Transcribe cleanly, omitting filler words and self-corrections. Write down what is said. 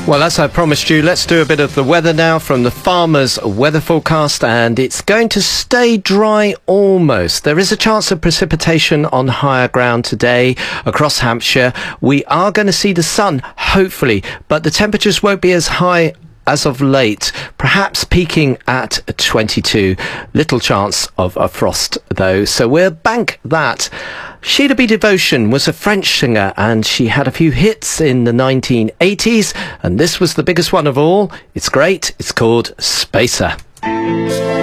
Well, as I promised you, let's do a bit of the weather now from the Farmer's weather forecast, and it's going to stay dry almost. There is a chance of precipitation on higher ground today across Hampshire. We are going to see the sun, hopefully, but the temperatures won't be as high as of late, perhaps peaking at 22. Little chance of a frost, though, so we'll bank that. Sheila B. Devotion was a French singer, and she had a few hits in the 1980s, and this was the biggest one of all. It's great. It's called Spacer.